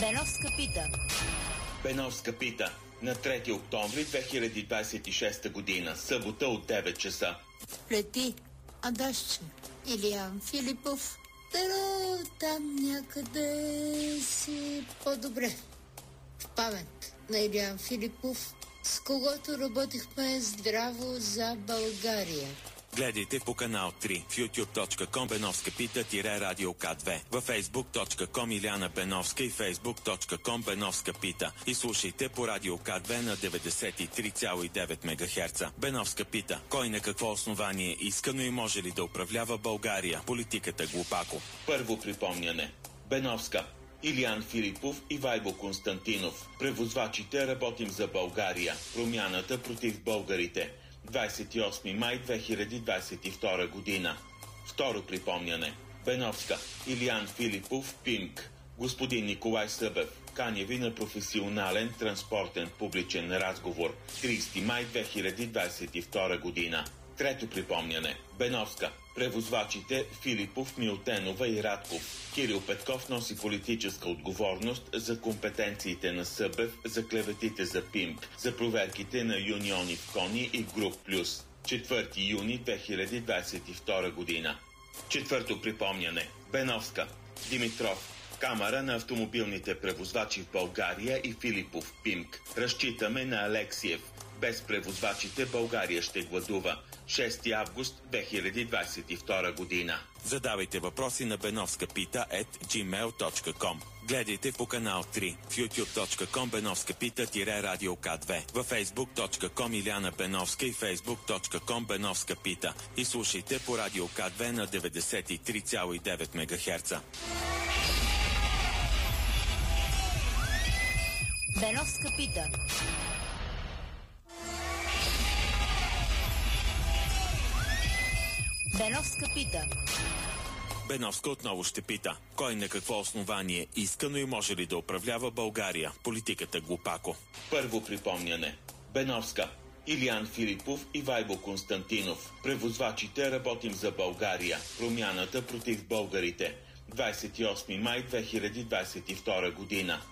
Беновска пита. Беновска пита на 3 октомври 2026 година, събота от 9 часа. Лети Адашче, Илиян Филипов. Там някъде си по-добре. В памет на Илиян Филипов, с когото работихме здраво за България. Гледайте по канал 3 в youtube.com Беновска пита-радио К2, във facebook.com Илияна Беновска и facebook.com Беновска пита и слушайте по радио К2 на 93,9 МГц. Беновска пита. Кой на какво основание искано и може ли да управлява България? Политиката глупако. Първо припомняне. Беновска. Илиян Филипов и Вайбо Константинов. Превозвачите работим за България. Промяната против българите. 28 май 2022 година. Второ припомняне. Беновска. Илиян Филипов, ПИМК. Господин Николай Събев. Каня ви на професионален транспортен публичен разговор. 30 май 2022 година. Трето припомняне. Беновска. Превозвачите Филипов, Милтенова и Радков. Кирил Петков носи политическа отговорност за компетенциите на Събев, за клеветите за ПИМК, за проверките на Юниони в Кони и Груп Плюс. 4 юни 2022 година. Четвърто припомняне. Беновска. Димитров. Камара на автомобилните превозвачи в България и Филипов, ПИМК. Разчитаме на Алексиев. Без превозвачите България ще гладува. 6 август 2022 година. Задавайте въпроси на Беновска пита@gmail.com. Гледайте по канал 3 в youtube.com Беновска пита-радио К2, във facebook.com Илияна Беновска и facebook.com Беновска пита и слушайте по радио К2 на 93,9 МГц. Беновска пита. Беновска пита. Беновска отново ще пита. Кой на какво основание искано и може ли да управлява България? Политиката глупако. Първо припомняне. Беновска. Илиян Филипов и Вайбо Константинов. Превозвачите работим за България. Промяната против българите. 28 май 2022 година.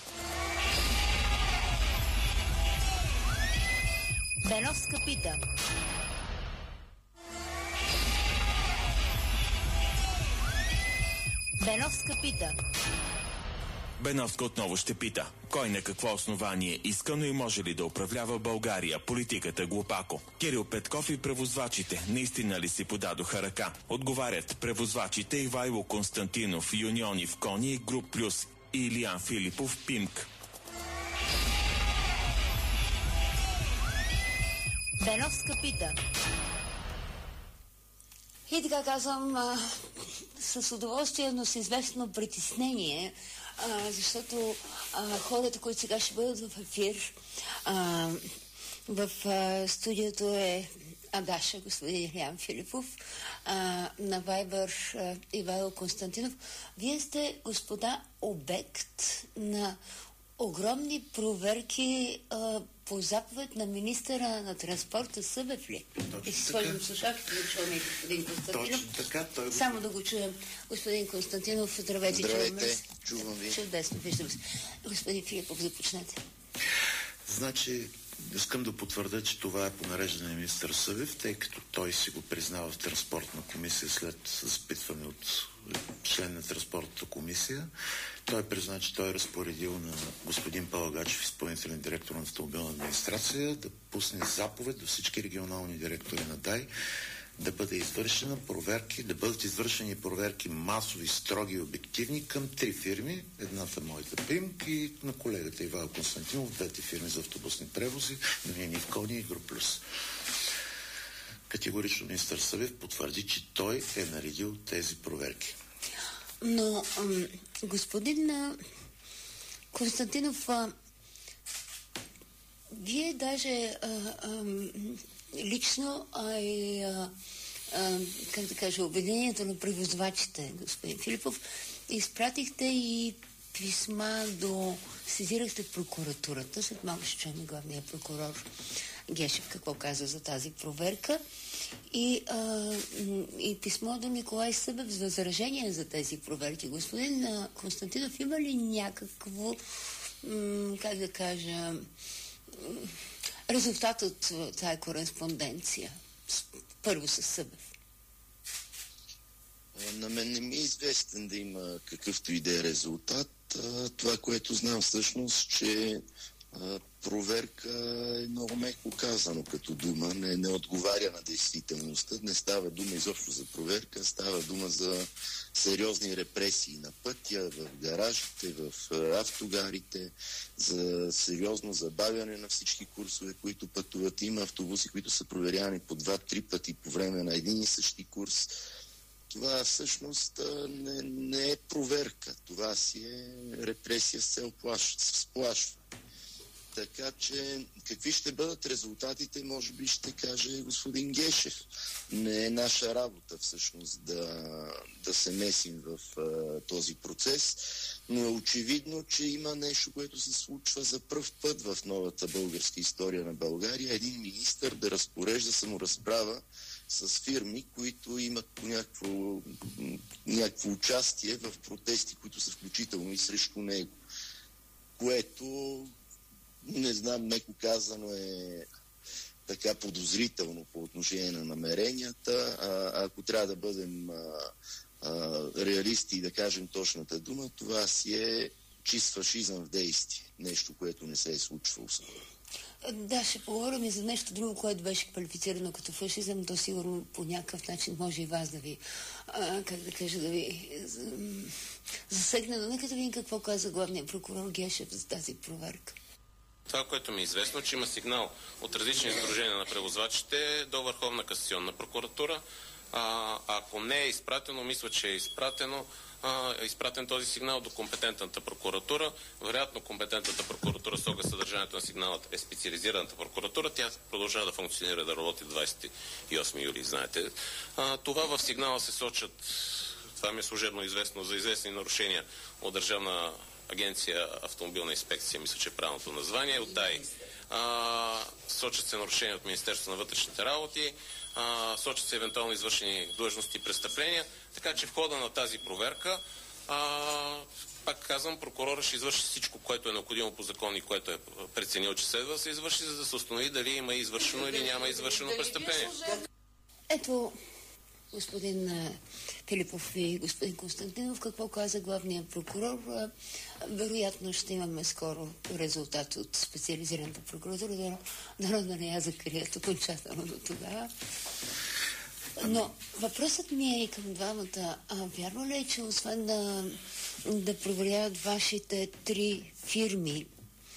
Беновска пита. Беновска пита. Беновска отново ще пита. Кой на какво основание искано и може ли да управлява България? Политиката глупако. Кирил Петков и превозвачите наистина ли си подадоха ръка? Отговарят превозвачите Ивайло Константинов, Юниони в Кони и Груп Плюс и Илиян Филипов, ПИМК. Беновска пита. И така казвам с удоволствие, но с известно притеснение, защото хората, които сега ще бъдат в ефир, в студиото е Адаша, господин Илиян Филипов, на Вайбър Ивайло Константинов. Вие сте, господа, обект на огромни проверки по заповед на министъра на транспорта Събев ли? И си сложим слушалките да чуваме господин Константинов. Точно така. Само да го чуем. Господин Константинов, здравейте. Здравейте, чувам ви. Чудесно, виждам се. Господин Филипов, започнете. Значи, искам да потвърда, че това е по нареждане на министър Събев, тъй като той си го признава в транспортна комисия след запитване от член на транспортната комисия. Той призна, че той е разпоредил на господин Палагачев, изпълнителен директор на автомобилна администрация, да пусне заповед до всички регионални директори на ДАИ да бъде извършена проверки, да бъдат извършени проверки масови, строги и обективни към 3 фирми. Едната моята ПИМК и на колегата Ивайло Константинов, 2 фирми за автобусни превози, Юниони в Кони и Груп Плюс. Категорично министър Събев потвърди, че той е наредил тези проверки. Но, господин Константинов, вие даже лично, как да кажа, обединението на превозвачите, господин Филипов, изпратихте и писма сезирахте прокуратурата, след малко ще чуем главния прокурор Гешев какво каза за тази проверка и писмо до Николай Събев с възражение за тези проверки. Господин Константинов, има ли някакво, как да кажа, резултат от тази кореспонденция? Първо с Събев. На мен не ми е известен да има какъвто и да е резултат. Това, което знам всъщност, че проверка е много меко казано като дума, не отговаря на действителността. Не става дума изобщо за проверка, става дума за сериозни репресии на пътя, в гаражите, в автогарите, за сериозно забавяне на всички курсове, които пътуват. Има автобуси, които са проверявани по 2-3 пъти по време на един и същи курс. Това всъщност не е проверка. Това си е репресия с цел сплашване. Така че какви ще бъдат резултатите, може би ще каже господин Гешев. Не е наша работа всъщност да се месим в този процес, но е очевидно, че има нещо, което се случва за пръв път в новата българска история на България. Един министър да разпорежда саморазправа с фирми, които имат някакво участие в протести, които са включително и срещу него. Което, не знам, меко казано е така подозрително по отношение на намеренията. Ако трябва да бъдем реалисти и да кажем точната дума, това си е чист фашизъм в действие. Нещо, което не се е случвало. Да, ще поговорим и за нещо друго, което беше квалифицирано като фашизъм, то сигурно по някакъв начин може и вас да ви, как да кажа, да ви засегне. Но нека да видим какво каза главният прокурор Гешев за тази проверка. Това, което ми е известно, че има сигнал от различни сдружения на превозвачите до Върховна касационна прокуратура. Ако не е изпратено, мисля, че е изпратен този сигнал до компетентната прокуратура. Вероятно компетентната прокуратура с оглед съдържанието на сигналът е специализираната прокуратура. Тя продължава да функционира, да работи 28 юли, знаете. Това в сигнала се сочат, това ми е служебно известно, за известни нарушения от Държавна агенция Автомобилна инспекция, мисля, че е правилното название, от ДАИ. Сочат се нарушения от Министерството на вътрешните работи, сочат се евентуално извършени длъжности и престъпления, така че в хода на тази проверка, пак казвам, прокурора ще извърши всичко, което е необходимо по закон и което е преценил, че следва да се извърши, за да се установи дали има извършено или няма извършено престъпление. Ето, господин Филипов и господин Константинов, какво каза главният прокурор. Вероятно ще имаме скоро резултат от специализираната прокуратура, да не я закрият окончателно до тогава. Но въпросът ми е и към двамата. Вярно ли е, че освен да проверяват вашите 3 фирми,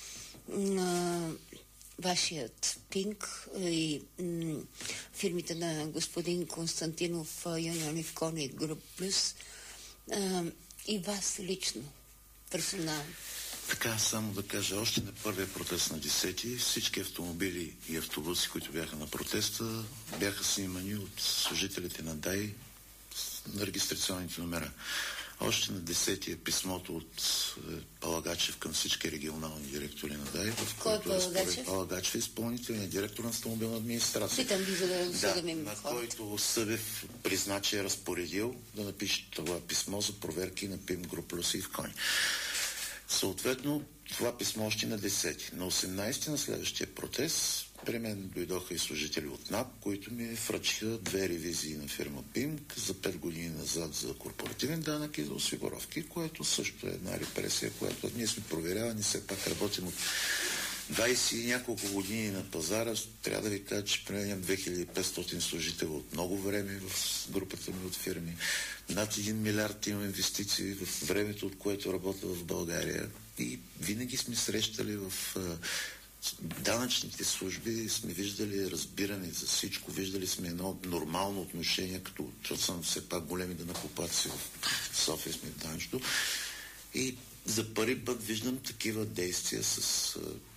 вашият Пинк и фирмите на господин Константинов, Юнион Ивкон и Груп Плюс, и вас лично, персонално? Така, само да кажа, още на първия протест на 10-ти, всички автомобили и автобуси, които бяха на протеста, бяха снимани от служителите на ДАИ на регистрационните номера. Още на 10-ти е писмото от Палагачев към всички регионални директори на ДАИ, в който разпоред Палагачев е изпълнителният директор на автомобилна администрация. Питам ви, за да ми на който Събев призна, че е разпоредил да напише това писмо за проверки на ПИМ, Груп Плюс и Ивкони. Съответно, това писмо още на 10-ти. На 18-ти на следващия протест при мен дойдоха и служители от НАП, които ми връчиха 2 ревизии на фирма ПИМК за 5 години назад за корпоративен данък и за осигуровки, което също е една репресия, която ние сме проверявани, все пак работим от 20 и няколко години на пазара. Трябва да ви кажа, че приемам 2500 служители от много време в групата ми от фирми. Над 1 милиард имам инвестиции в времето, от което работя в България. И винаги сме срещали в данъчните служби, сме виждали разбиране за всичко, виждали сме едно нормално отношение, като съм все пак големи данъкоплатци в София сме в данъчно. И за първи път виждам такива действия с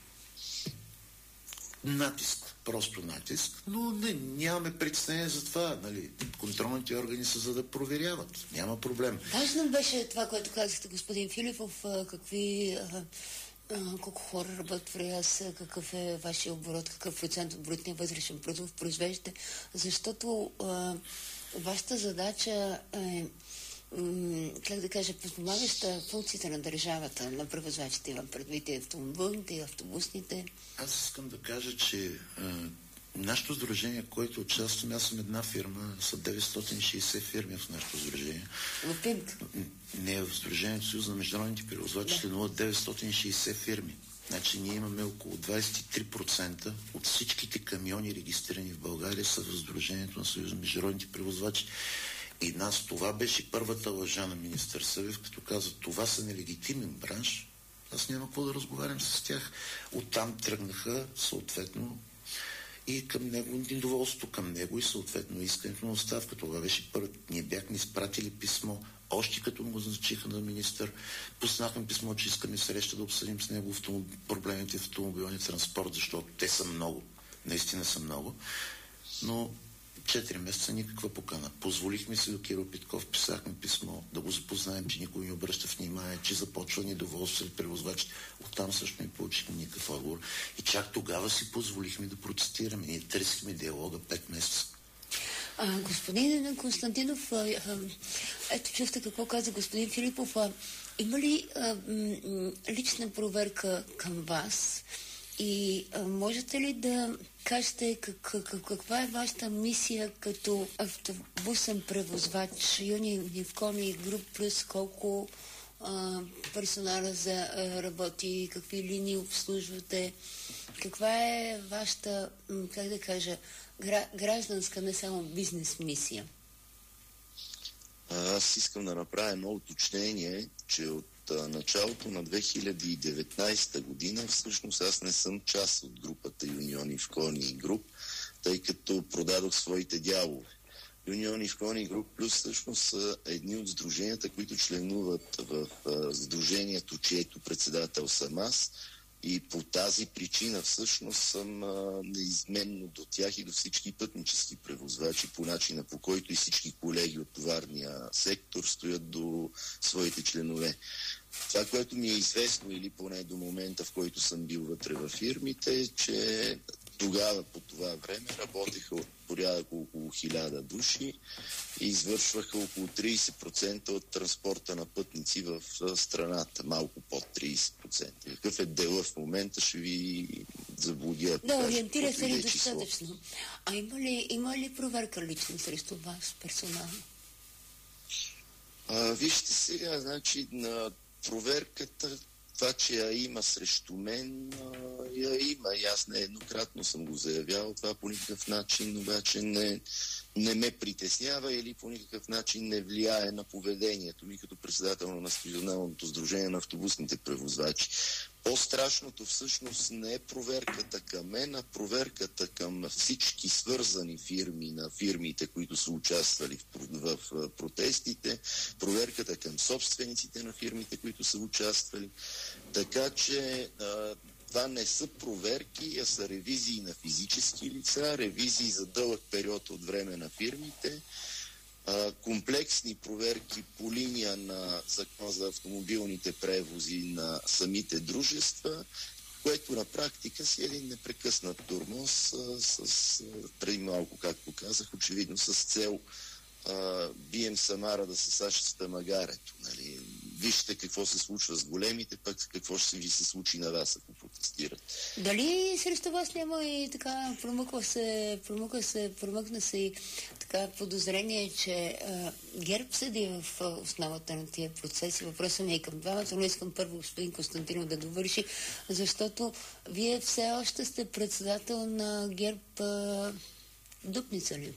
натиск, просто натиск, но нямаме притеснение за това. Нали? Контролните органи са за да проверяват. Няма проблем. Важно беше това, което казахте, господин Филипов, какви колко хора работят в РИАС, какъв е вашия оборот, какъв процент от брутния вътрешен продукт произвеждате, защото вашата задача е, как да кажа, подпомагаща функциите на държавата, на превозвачите, имам предвид и автомобилните, и автобусните. Аз искам да кажа, че нашето сдружение, което участваме, аз съм една фирма, са 960 фирми в нашето сдружение. В ПИМК? Не, в Сдружението Съюз на международните превозвачи членуват 960 фирми. Значи ние имаме около 23% от всичките камиони, регистрирани в България, са в Сдружението на Съюз на международните превозвачи. И нас това беше първата лъжа на министър Събев, като каза, това са нелегитимен бранш. Аз няма какво да разговарям с тях. Оттам тръгнаха съответно и към него, недоволството към него и съответно искането на оставка. Това беше първо. Ние бяхме изпратили писмо, още като му назначиха на министър. Пуснахме писмо, че искаме среща да обсъдим с него проблемите в автомобилния транспорт, защото те са много. Наистина са много. Но 4 месеца никаква покана. Позволихме си до Кирил Петков, писахме писмо, да го запознаем, че никой не обръща внимание, че започва недоволство от превозвачите. Оттам също не получихме никакъв отговор. И чак тогава си позволихме да протестираме. Ние търсихме диалога 5 месеца. Господин Константинов, ето чухте какво каза господин Филипов. Има ли лична проверка към вас? И можете ли да кажете каква е вашата мисия като автобусен превозвач, Юнифкоми Груп плюс, колко персонала работи, какви линии обслужвате, каква е вашата, как да кажа, гражданска, не само бизнес мисия? Аз искам да направя едно уточнение, че от началото на 2019 година всъщност аз не съм част от групата Юнифкони Груп, тъй като продадох своите дялове. Юнифкони Груп плюс всъщност са едни от сдруженията, които членуват в сдружението, чието председател съм аз. И по тази причина всъщност съм неизменно до тях и до всички пътнически превозвачи, по начина по който и всички колеги от товарния сектор стоят до своите членове. Това, което ми е известно, или поне до момента, в който съм бил вътре във фирмите, е, че тогава, по това време, работеха от порядък около 1000 души и извършваха около 30% от транспорта на пътници в страната. Малко под 30%. Какъв е дела в момента, ще ви заблудя. Да, ориентира се ли достатъчно? А има ли проверка лично срещу вас персонално? Вижте сега, значи на проверката, това, че я има срещу мен, я има. И аз нееднократно съм го заявявал. Това по никакъв начин обаче не ме притеснява или по никакъв начин не влияе на поведението ми като председател на Националното сдружение на автобусните превозвачи. По-страшното всъщност не е проверката към мен, а проверката към всички свързани фирми на фирмите, които са участвали в протестите, проверката към собствениците на фирмите, които са участвали. Така че това не са проверки, а са ревизии на физически лица, ревизии за дълъг период от време на фирмите, комплексни проверки по линия на Закона за автомобилните превози на самите дружества, което на практика си е един непрекъснат тормоз преди малко, както казах, очевидно с цел бием Самара да се саща магарето. Нали? Вижте какво се случва с големите, пък какво ще ви се случи на вас, ако протестират. Дали срещу вас няма и така промъкна се и така подозрение, че ГЕРБ седи в основата на тия процеси? Въпросът ми е към двамата, но искам първо господин Константинов да довърши, защото вие все още сте председател на ГЕРБ Дупница ли?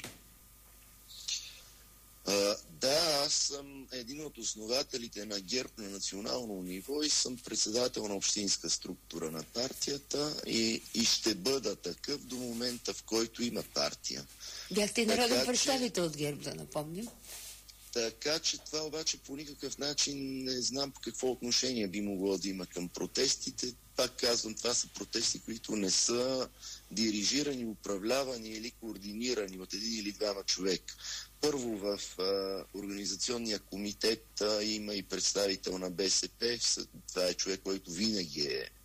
Да, аз съм един от основателите на ГЕРБ на национално ниво и съм председател на общинска структура на партията и ще бъда такъв до момента, в който има партия. Бяхте и народен представител от ГЕРБ, да напомним. Така че това обаче по никакъв начин не знам по какво отношение би могло да има към протестите. Пак казвам, това са протести, които не са дирижирани, управлявани или координирани от един или двама човека. Първо в организационния комитет има и представител на БСП. Това е човек, който винаги е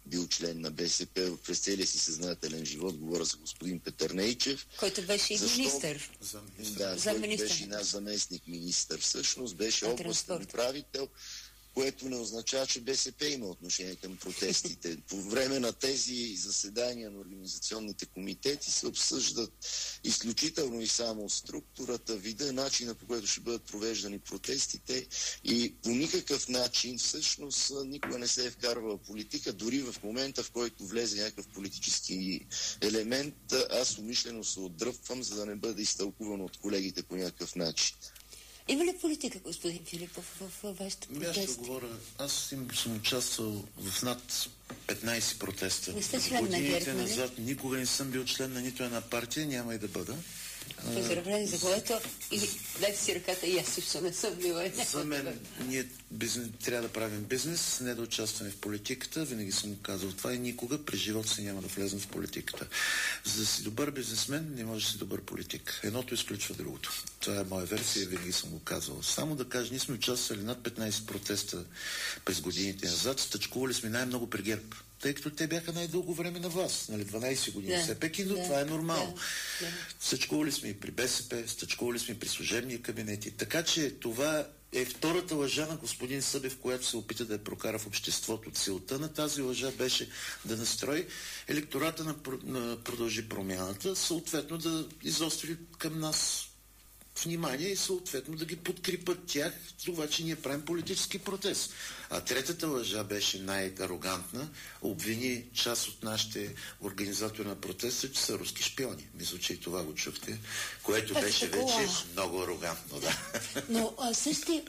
бил член на БСП през целия си съзнателен живот. Говоря за господин Петър Нейчев. Който беше и министър. Да, който беше и наш заместник министър. Всъщност беше областен управител, което не означава, че БСП има отношение към протестите. По време на тези заседания на организационните комитети се обсъждат изключително и само структурата, вида, начина, по който ще бъдат провеждани протестите, и по никакъв начин всъщност никога не се е вкарвала политика. Дори в момента, в който влезе някакъв политически елемент, аз умишлено се отдръпвам, за да не бъде изтълкувано от колегите по някакъв начин. Има ли политика, господин Филипов, в вашите протести? Аз ще говоря. Аз съм участвал в над 15 протеста. Не сте член на ГЕРБ, назад никога не съм бил член на нито една партия, няма и да бъда. Поздравление за което и дайте си ръката, и аз също не съм била. За мен ние трябва да правим бизнес, не да участваме в политиката. Винаги съм казал това и никога през живота си няма да влезем в политиката. За да си добър бизнесмен, не може да си добър политик. Едното изключва другото. Това е моя версия и винаги съм го казвал. Само да кажа, ние сме участвали над 15 протеста през годините назад. Стъчкували сме най-много при ГЕРБ, тъй като те бяха най-дълго време на власт, 12 години. Все пак, но това е нормално. Стъчкували сме и при БСП, стъчкували сме и при служебни кабинети. Така че това е втората лъжа на господин Събев, която се опита да я прокара в обществото. Целта на тази лъжа беше да настрои електората на Продължи промяната, съответно да изостри към нас внимание и съответно да ги подкрепят тях, това, че ние правим политически протест. А третата лъжа беше най-арогантна. Обвини част от нашите организатори на протеста, че са руски шпиони. Мисля, че и това го чухте, което беше вече много арогантно. Да. Но също,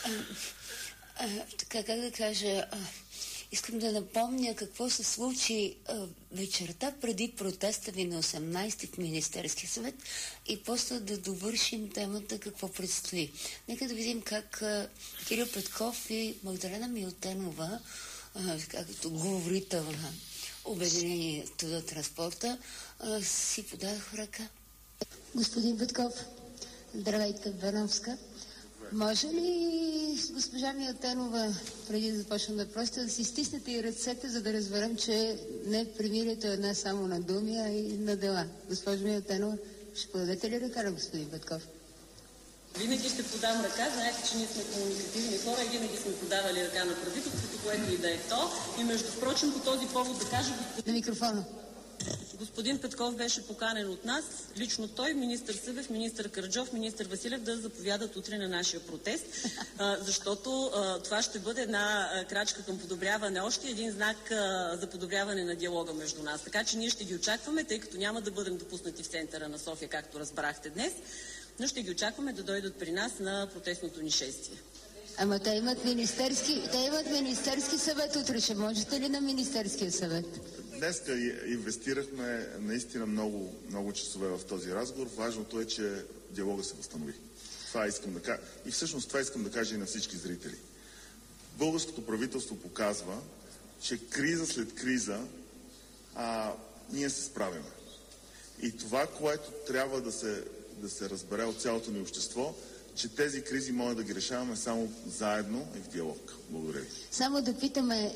така как да кажа, искам да напомня какво се случи вечерта преди протеста ви на 18-ти в Министерския съвет и после да довършим темата какво предстои. Нека да видим как Кирил Петков и Магдалена Милтенова, както говорител на Обединението за транспорта, си подадаха ръка. Господин Петков, здравейте, Беновска. Може ли с госпожа Милтенова, преди да започнем въпросите, да си стиснете и ръцете, за да разберем, че не примирието е една само на думи, а и на дела? Госпожа Милтенова, ще подадете ли ръка на господин Петков? Винаги ще подам ръка. Знаете, че ние сме комуникативни хора и винаги сме подавали ръка на правителството, което и да е то. И между впрочем, по този повод да кажа... На микрофона. Господин Петков беше поканен от нас, лично той, министър Събев, министър Караджов, министър Василев да заповядат утре на нашия протест, защото това ще бъде една крачка към подобряване, още един знак за подобряване на диалога между нас. Така че ние ще ги очакваме, тъй като няма да бъдем допуснати в центъра на София, както разбрахте днес, но ще ги очакваме да дойдат при нас на протестното ни шествие. Ама те имат министерски съвет утре. Ще можете ли на Министерския съвет? Днеска инвестирахме наистина много часове в този разговор. Важното е, че диалога се възстанови. Това искам да кажа. И всъщност това искам да кажа и на всички зрители. Българското правителство показва, че криза след криза ние се справяме. И това, което трябва да се разбере от цялото ни общество, че тези кризи може да ги решаваме само заедно и в диалог. Благодаря ви. Само да питаме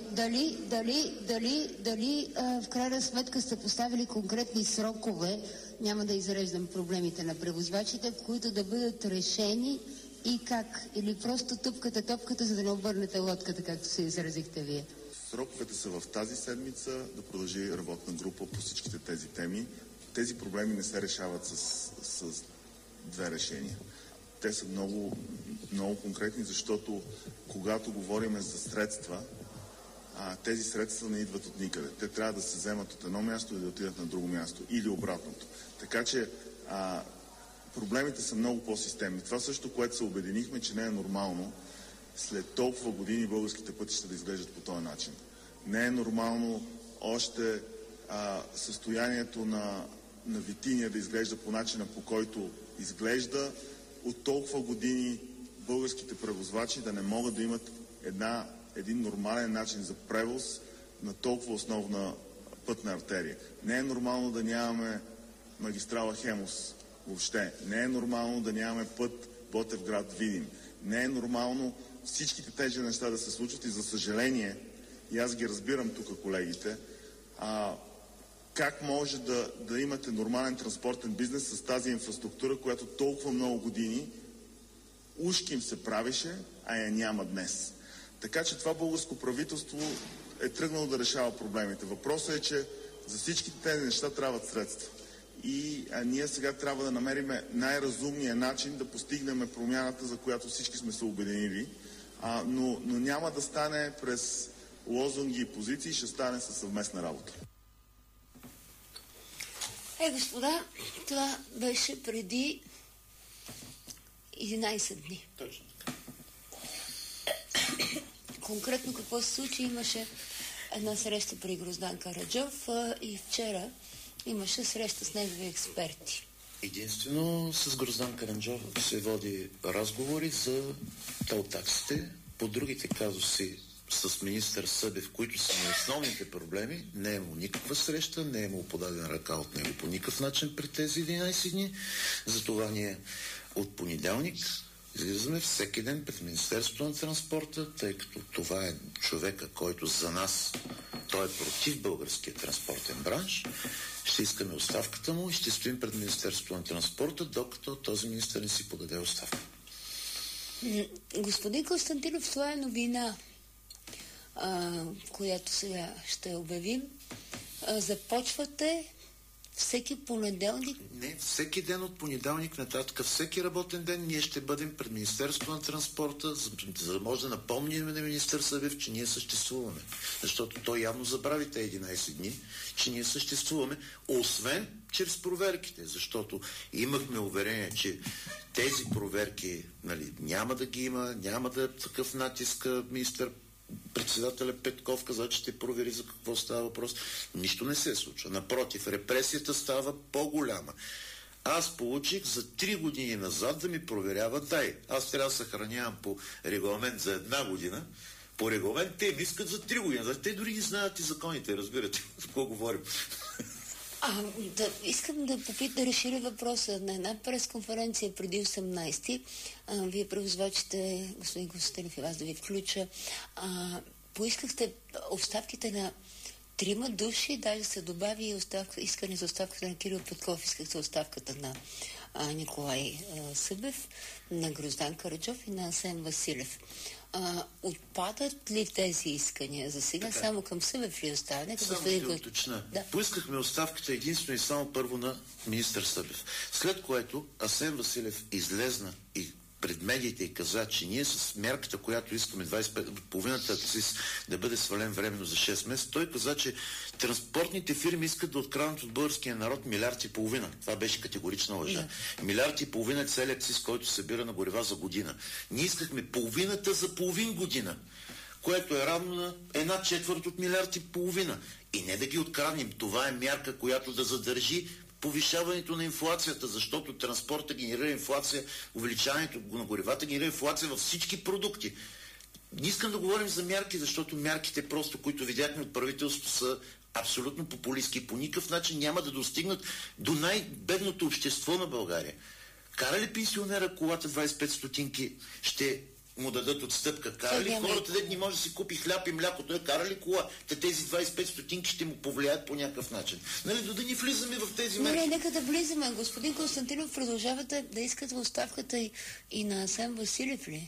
дали в крайна сметка сте поставили конкретни срокове, няма да изреждам проблемите на превозвачите, в които да бъдат решени и как? Или просто тупкате топката, за да не обърнете лодката, както се изразихте вие? Сроковете са в тази седмица да продължи работна група по всичките тези теми. Тези проблеми не се решават с две решения. Те са много, много конкретни, защото когато говорим за средства, тези средства не идват от никъде. Те трябва да се вземат от едно място и да отидат на друго място. Или обратното. Така че проблемите са много по-системни. Това също, което се обединихме, че не е нормално след толкова години българските пътища да изглеждат по този начин. Не е нормално още състоянието на Витиния да изглежда по начина, по който изглежда. От толкова години българските превозвачи да не могат да имат един нормален начин за превоз на толкова основна пътна артерия. Не е нормално да нямаме магистрала Хемус въобще. Не е нормално да нямаме път Ботевград-Видин. Не е нормално всичките тези неща да се случват и за съжаление и аз ги разбирам тук колегите, как може да имате нормален транспортен бизнес с тази инфраструктура, която толкова много години ушки им се правеше, а я няма днес. Така че това българско правителство е тръгнало да решава проблемите. Въпросът е, че за всичките тези неща трябват средства. И ние сега трябва да намерим най-разумния начин да постигнем промяната, за която всички сме се обединили. Но няма да стане през лозунги и позиции, ще стане със съвместна работа. Господа, това беше преди 11 дни. Точно. Конкретно какво се случи? Имаше една среща при Гроздан Караджов и вчера имаше среща с негови експерти. Единствено с Гроздан Караджов се води разговори за тол-таксите. По другите казуси с министър Събев, които са на основните проблеми, не е имало никаква среща, не е имало подадена ръка от него по никакъв начин пред тези 11 дни. Затова ние от понеделник излизаме всеки ден пред Министерството на транспорта, тъй като това е човека, който за нас, той е против българския транспортен бранш. Ще искаме оставката му и ще стоим пред Министерството на транспорта, докато този министър не си подаде оставка. Господин Константинов, това е новина, която сега ще обявим. Започвате всеки понеделник? Не, всеки ден от понеделник нататък, всеки работен ден ние ще бъдем пред Министерството на транспорта, за да може да напомним на министър Събев, че ние съществуваме. Защото той явно забрави тези 11 дни, че ние съществуваме, освен чрез проверките, защото имахме уверение, че тези проверки няма да ги има, няма да е такъв натиск. Министър председателя Петков каза, че ще провери за какво става въпрос. Нищо не се случва. Напротив, репресията става по-голяма. Аз получих за 3 години назад да ми проверяват дай. Аз трябва да съхранявам по регламент за 1 година. По регламент те ми искат за 3 години. Те дори не знаят и законите, разбирате за какво говорим. Искам да разширя въпроса. На една пресконференция преди 18-ти, вие превозвачите, господин Константинов и вас да ви включа, поискахте оставките на 3 души, даже се добави и искане за оставката на Кирил Петков, искахте оставката на Николай Събев, на Гроздан Караджов и на Асен Василев. Отпадат ли тези искания за сега? Така. Само към Събев ли остане? Само ще уточня. Да. Поискахме оставката единствено и само първо на министър Събев. След което Асен Василев излезна и пред медиите и каза, че ние с мярката, която искаме 25%, акциз да бъде свален временно за 6 месеца, той каза, че транспортните фирми искат да откраднат от българския народ 1,5 милиарда. Това беше категорична лъжа. 1,5 милиарда е целият акциз, който събира на горива за година. Ние искахме половината за половин година, което е равно на 1/4 от 1,5 милиарда. И не да ги откраднем. Това е мярка, която да задържи повишаването на инфлацията, защото транспорта генерира инфлация, увеличаването на горивата генерира инфлация във всички продукти. Не искам да говорим за мярки, защото мярките просто, които видяхме от правителството, са абсолютно популистки и по никакъв начин няма да достигнат до най-бедното общество на България. Кара ли пенсионера колата 25 стотинки, ще му дадат отстъпка? Кара ли хората, дет не може да си купи хляб и мляко, той кара ли кола? Тези 25 стотинки ще му повлияят по някакъв начин. Да ни влизаме в тези мерки. Не, нека да влизаме. Господин Константинов, продължавате да искате оставката и на Асен Василев ли?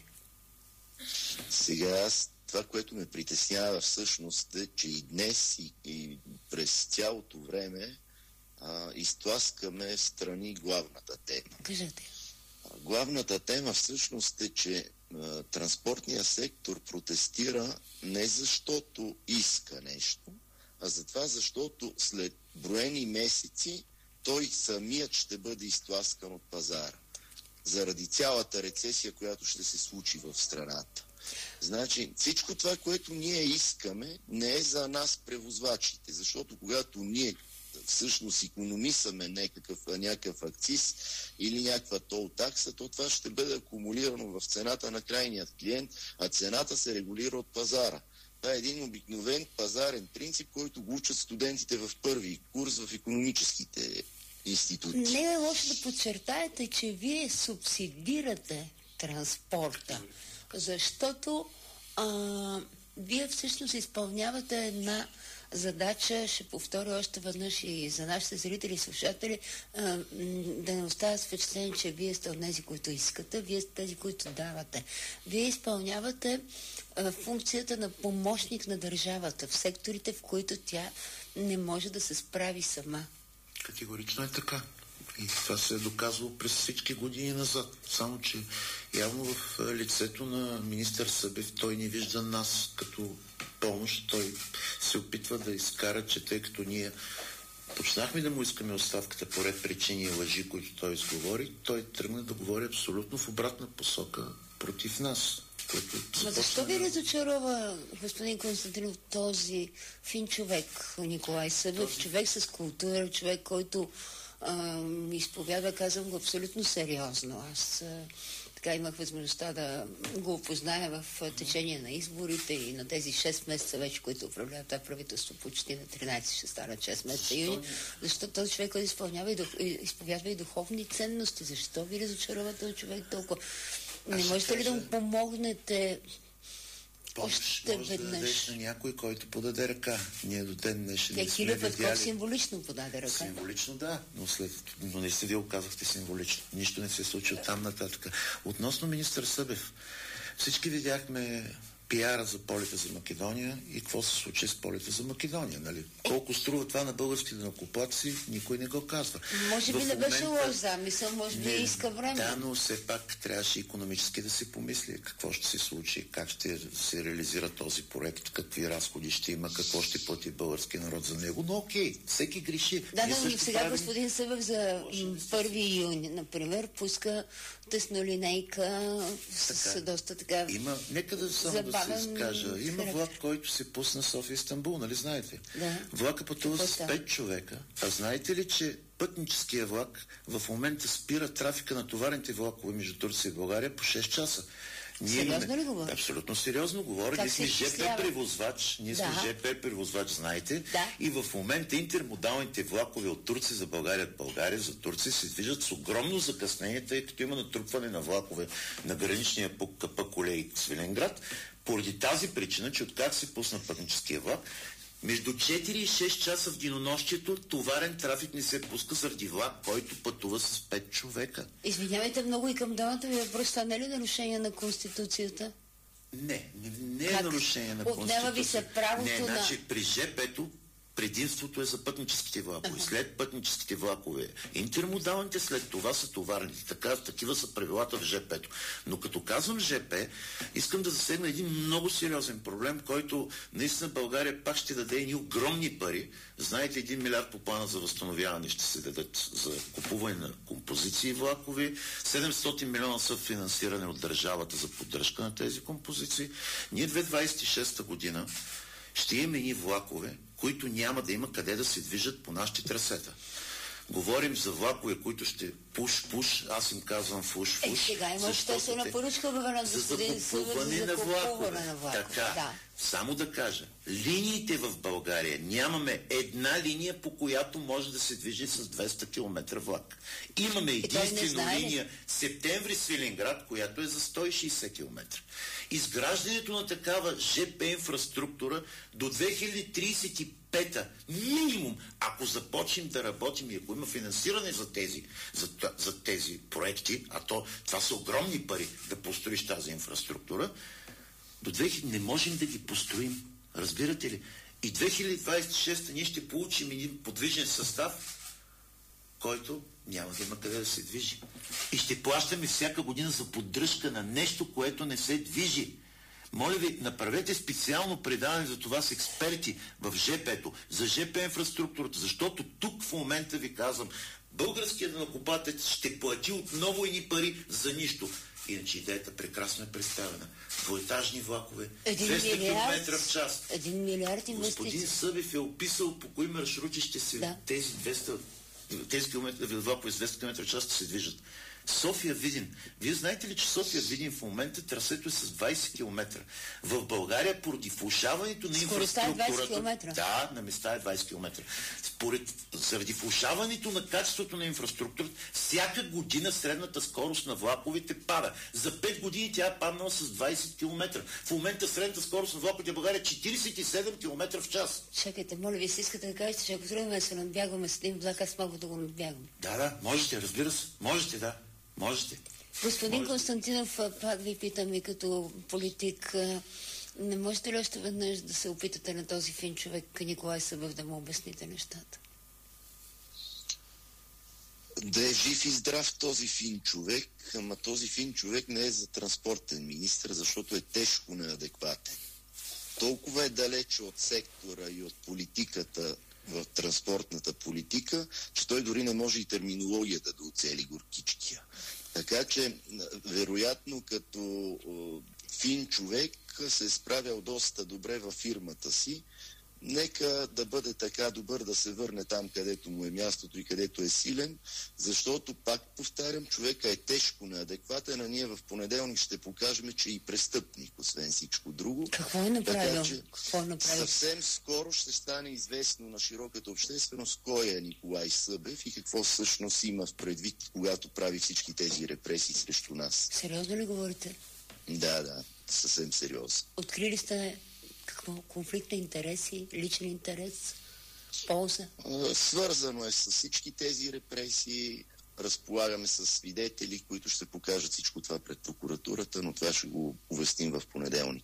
Сега това, което ме притеснява всъщност е, че и днес и през цялото време изтласкаме страни главната тема. Кажете. Главната тема всъщност е, че транспортният сектор протестира не защото иска нещо, а за това, защото след броени месеци той самият ще бъде изтласкан от пазара. Заради цялата рецесия, която ще се случи в страната. Значи, всичко това, което ние искаме, не е за нас превозвачите, защото когато ние всъщност икономисаме някакъв акциз или някаква тол такса, то това ще бъде акумулирано в цената на крайният клиент, а цената се регулира от пазара. Това е един обикновен пазарен принцип, който го учат студентите в първи курс в икономическите институти. Не е лошо да подчертаете, че вие субсидирате транспорта, защото вие всъщност изпълнявате една задача, ще повторя още веднъж и за нашите зрители и слушатели, да не оставят впечатление, че вие сте от тези, които искате, вие сте тези, които давате. Вие изпълнявате функцията на помощник на държавата в секторите, в които тя не може да се справи сама. Категорично е така. И това се е доказало през всички години назад. Само че явно в лицето на министър Събев той не вижда нас като помощ. Той се опитва да изкара, че тъй като ние почнахме да му искаме оставката по ред причини и лъжи, които той изговори, той тръгна да говори абсолютно в обратна посока против нас. Но защо ви разочарова, господин Константинов, този фин човек, Николай Събев, човек с култура, човек, който изповядва, казвам го абсолютно сериозно. Аз така имах възможността да го опозная в течение на изборите и на тези 6 месеца вече, които управлява това правителство, почти на 13 ще станат 6 месеца юни, защото този човек, който изповядва и духовни ценности. Защо ви разочарова този човек толкова? Не можете ли да му помогнете още може веднъж? Да дадеш на някой, който подаде ръка. Ние до ден днешен не сме Кирил Петков видяли. символично подаде ръка. Символично, да, но не сте вие го казахте символично. Нищо не се случи от там нататък. Относно министър Събев, всички видяхме пиара за полета за Македония и какво се случи с полета за Македония, нали? Колко струва това на българските данъкоплатци, никой не го казва. Може би не беше лош замисъл, може би иска време. Да, но все пак трябваше икономически да се помисли какво ще се случи, как ще се реализира този проект, какви разходи ще има, какво ще плати български народ за него. Но окей, всеки греши. Да, но сега господин Събев за 1 юни, например, пуска теснолинейка с доста така... Нека да само да се изкажа. Има влак, който се пусна София-Истанбул, нали знаете? Да. Влака пътува с 5 човека. А знаете ли, че пътническия влак в момента спира трафика на товарните влакове между Турция и България по 6 часа? Сериозно ли говори? Абсолютно сериозно говори. Ние сме ЖП превозвач. ЖП превозвач, знаете. Да. И в момента интермодалните влакове от Турция за България, от България за Турция се движат с огромно закъснение, тъй като има натрупване на влакове на граничния пункт Капа-Колей Свиленград. Поради тази причина, че откак се пусна пътническия влак, между 4 и 6 часа в денонощието товарен трафик не се пуска заради влак, който пътува с 5 човека. Извинявайте много и към дамата ви въпрос, това не е ли нарушение на Конституцията? Не е нарушение на Конституцията. Отнема ви се правото на... Значи при ЖП-то предимството е за пътническите влакове. След пътническите влакове интермодалните, след това са товарните. Такива са правилата в ЖП-то. Но като казвам ЖП, искам да засегна един много сериозен проблем, който наистина България пак ще даде едни огромни пари. Знаете, 1 милиард по плана за възстановяване ще се дадат за купуване на композиции влакове, 700 милиона са финансиране от държавата за поддръжка на тези композиции. Ние 2026 година ще имаме едни влакове, които няма да има къде да се движат по нашите трасета. Говорим за влакове, които ще пуш, аз им казвам фуш. Сега има обществена поръчка на господин Събев за закупуване на влакове. Така, да. Само да кажа, линиите в България, нямаме една линия, по която може да се движи с 200 км влак. Имаме единствено линия Септември-Свиленград, която е за 160 км. Изграждането на такава ЖП инфраструктура до 2035 минимум, ако започнем да работим и ако има финансиране за тези проекти, а това са огромни пари да построиш тази инфраструктура, до 2000 не можем да ги построим. Разбирате ли? И 2026 ние ще получим един подвижен състав, който няма да има къде да се движи. И ще плащаме всяка година за поддръжка на нещо, което не се движи. Моля ви, направете специално предаване за това с експерти в ЖП-то, за ЖП инфраструктурата, защото тук в момента ви казвам, българският данъкоплатец ще плати отново едни пари за нищо. Иначе идеята прекрасно е представена. Двоетажни влакове, 200 км в час. 1 милиард инвестиции. Господин Събев е описал по кои маршрути ще се тези 200 влакове с 200 км в час ще се движат. София-Видин. Вие знаете ли, че София-Видин в момента трасето е с 20 км? В България поради влошаването на инфраструктурата... Да, на места е 20 км. Заради влошаването на качеството на инфраструктурата, всяка година средната скорост на влаковете пада. За 5 години тя е паднала с 20 км. В момента средната скорост на влаковете в България е 47 км в час. Чакайте, моля ви, си искате да кажете, че ако трудно се надбягваме с един влак, аз мога да го надбягвам. Да, можете, разбира се. Можете, да. Можете. Господин Константинов, пак ви питам и като политик, не можете ли още веднъж да се опитате на този фин човек, Николай Събев, да му обясните нещата? Да е жив и здрав този фин човек, ама този фин човек не е за транспортен министър, защото е тежко неадекватен. Толкова е далече от сектора и от политиката в транспортната политика, че той дори не може и терминологията да оцели горкичкия. Така че, вероятно, като фин човек се е справял доста добре във фирмата си. Нека да бъде така добър да се върне там, където му е мястото и където е силен, защото, пак повтарям, човека е тежко неадекватен, а ние в понеделник ще покажем, че и престъпник, освен всичко друго. Какво е направил? Съвсем скоро ще стане известно на широката общественост кой е Николай Събев и какво всъщност има в предвид, когато прави всички тези репресии срещу нас. Сериозно ли говорите? Да, съвсем сериозно. Открили сте какво? Конфликт на интереси, личен интерес, полза? Свързано е с всички тези репресии. Разполагаме с свидетели, които ще покажат всичко това пред прокуратурата, но това ще го увестим в понеделник.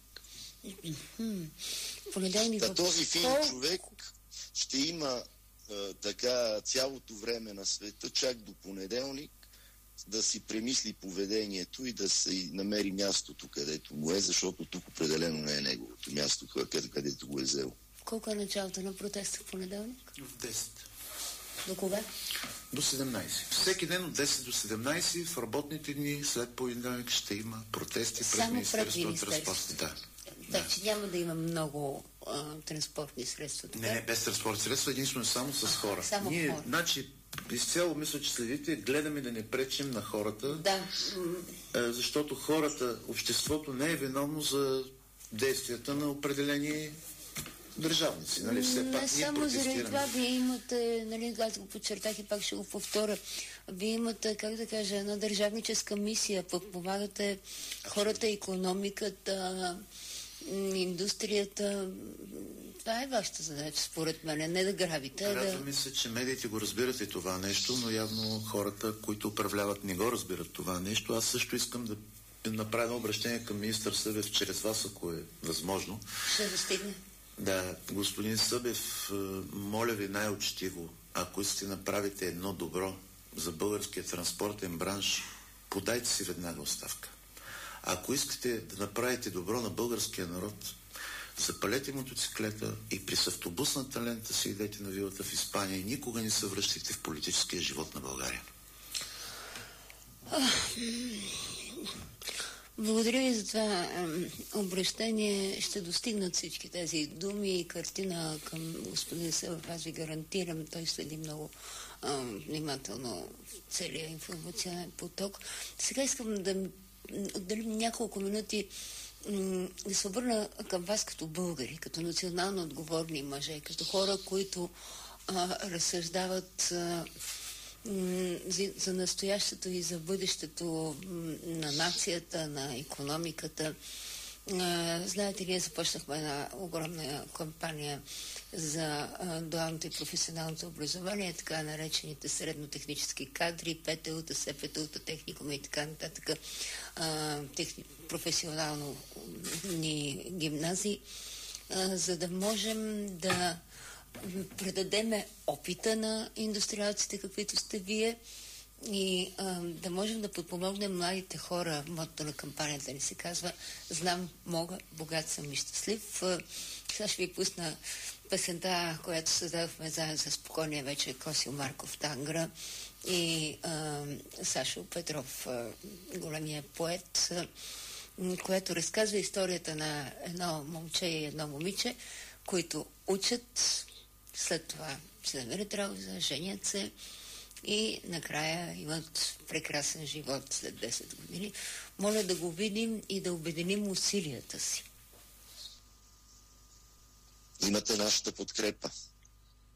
Този фин човек ще има така цялото време на света, чак до понеделник, да си премисли поведението и да се намери мястото, където му е, защото тук определено не е неговото място, където го е взел. Колко е началото на протеста в понеделник? В 10. До кога? До 17. Всеки ден от 10 до 17 в работните дни след понеделник ще има протести пред Министерството на транспорта. Значи няма да има много транспортни средства. Не, без транспортни средства, единствено само с хора. Значи, изцяло мисля, че следите, гледаме да не пречим на хората, защото хората, обществото не е виновно за действията на определени държавници. Нали? Все пак не само заради това, вие имате, нали, аз го подчертах и пак ще го повторя, вие имате, как да кажа, една държавническа мисия, подпомагате хората, икономиката, индустрията. Това е вашата задача, според мен, не да грабите. Радваме се, че медиите го разбират и това нещо, но явно хората, които управляват, не го разбират това нещо. Аз също искам да направя обращение към министър Събев чрез вас, ако е възможно. Ще достигне. Да, господин Събев, моля ви най-учтиво, ако искате направите едно добро за българския транспортен бранш, подайте си веднага оставка. Ако искате да направите добро на българския народ, запалете мотоциклета и през автобусната лента си идете на вилата в Испания и никога не се връщайте в политическия живот на България. Благодаря ви за това обращение. Ще достигнат всички тези думи и картина към господин Събев. Аз ви гарантирам, той следи много внимателно целия информационен поток. Сега искам да отделим няколко минути да се обърна към вас като българи, като национално отговорни мъже, като хора, които разсъждават за настоящето и за бъдещето на нацията, на икономиката. Знаете, ние започнахме една огромна кампания за дуалното и професионалното образование, така наречените среднотехнически кадри, ПТУ-та, СПТУ-та, техникума и така нататък, професионално гимназии, за да можем да предадеме опита на индустриалците, каквито сте вие, и да можем да подпомогнем младите хора. Мотото на кампанията ни се казва "Знам, мога, богат съм и щастлив". Сега ще ви пусна песента, която създадохме заедно с покойния вече Косио Марков Тангра и Сашо Петров, големия поет, която разказва историята на едно момче и едно момиче, които учат, след това се намерят работа, женят се и накрая имат прекрасен живот след 10 години. Моля да го видим и да обединим усилията си. Имате нашата подкрепа.